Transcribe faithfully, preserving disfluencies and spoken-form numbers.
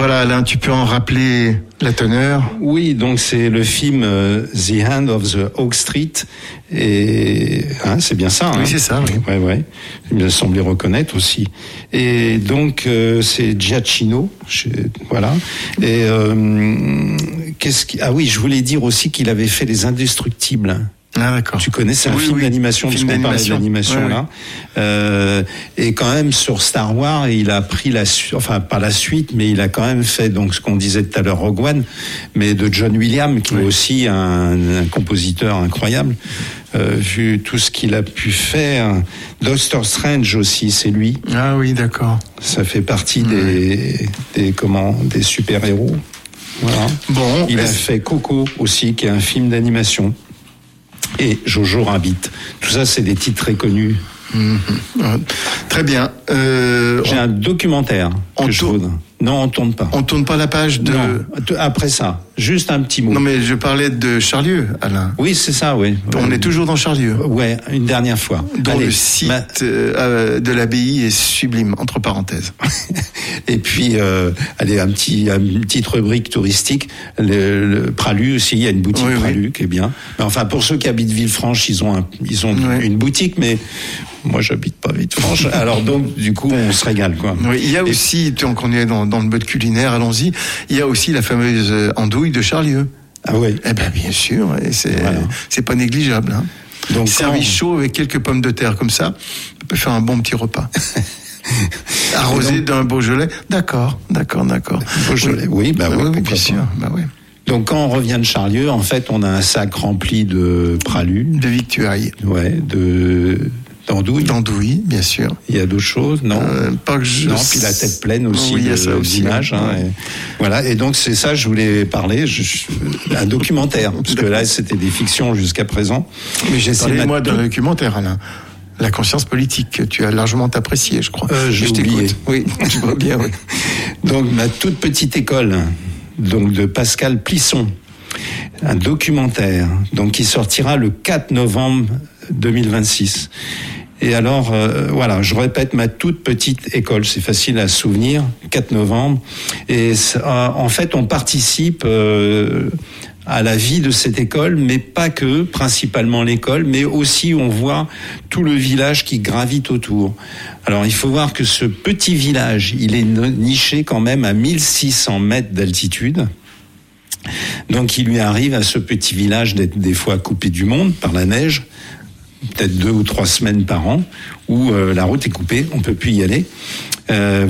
Voilà, Alain, tu peux en rappeler la teneur? Oui, donc c'est le film euh, The Hand of the Oak Street, et hein, c'est bien ça. Hein. Oui, c'est ça. Oui. Ouais, ouais. Il me semblait reconnaître aussi. Et donc euh, c'est Giacchino, je, voilà. Et euh, qu'est-ce qui... ah oui, je voulais dire aussi qu'il avait fait Les Indestructibles. Ah d'accord. Tu connais, c'est un oui, film oui. d'animation, film parce qu'on parlait d'animation ouais, là. Ouais. Euh, et quand même sur Star Wars, il a pris la suite, enfin pas la suite, mais il a quand même fait donc ce qu'on disait tout à l'heure, Rogue One, mais de John Williams, qui oui. est aussi un, un compositeur incroyable. Euh, vu tout ce qu'il a pu faire, Doctor Strange aussi, c'est lui. Ah oui, d'accord. Ça fait partie mmh. des, des comment, des super héros. Voilà. Bon, il a fait Coco aussi, qui est un film d'animation. Et Jojo Rabbit. Tout ça, c'est des titres très connus. Mmh. Très bien. Euh, J'ai on... un documentaire que je tourne. Voudrais. Non, on tourne pas. On tourne pas la page de... Non, après ça. Juste un petit mot. Non, mais je parlais de Charlieu, Alain. Oui, c'est ça, oui. On est toujours dans Charlieu. Ouais, une dernière fois. Dont Allez, le site ma... euh, de l'abbaye est sublime, entre parenthèses. Et puis, euh, allez, un petit, une petite rubrique touristique. Le, le Pralu aussi, il y a une boutique oui, Pralu oui. qui est bien. Mais enfin, pour ceux qui habitent Villefranche, ils ont, un, ils ont oui. une boutique, mais moi, j'habite pas Villefranche. Alors donc, du coup, on se régale, quoi. Oui, il y a Et... aussi, tant qu'on est dans, dans le mode culinaire, allons-y, il y a aussi la fameuse andouille de Charlieu. Ah oui. Eh ben bien sûr, et c'est voilà. c'est pas négligeable. Hein. Donc servi quand... chaud avec quelques pommes de terre comme ça, on peut faire un bon petit repas. Arrosé donc... d'un Beaujolais. D'accord, d'accord, d'accord. Beaujolais, oui, bah, bah oui, oui, bien sûr, bah oui. Donc quand on revient de Charlieu, en fait, on a un sac rempli de pralu, de victuailles, ouais, de d'andouille. D'andouille, bien sûr. Il y a d'autres choses, non euh, Pas que je... Non, puis la tête pleine aussi, oui, de, il y a ça aussi, d'images. Hein, ouais. et, voilà, et donc c'est ça, je voulais parler, je, je, un documentaire, parce que là, c'était des fictions jusqu'à présent. Mais j'ai parlé, moi, d'un documentaire, Alain. La conscience politique, que tu as largement apprécié, je crois. Euh, j'ai je oublié. T'écoute. Oui, je vois bien, oui. Donc, ma toute petite école, donc de Pascal Plisson, un documentaire, donc qui sortira le quatre novembre deux mille vingt-six. Et alors, euh, voilà, je répète, ma toute petite école, c'est facile à se souvenir, quatre novembre. Et euh, en fait, on participe euh, à la vie de cette école, mais pas que, principalement l'école, mais aussi on voit tout le village qui gravite autour. Alors, il faut voir que ce petit village, il est niché quand même à mille six cents mètres d'altitude. Donc, il lui arrive à ce petit village d'être des fois coupé du monde par la neige, peut-être deux ou trois semaines par an, où euh, la route est coupée, on peut plus y aller. Euh,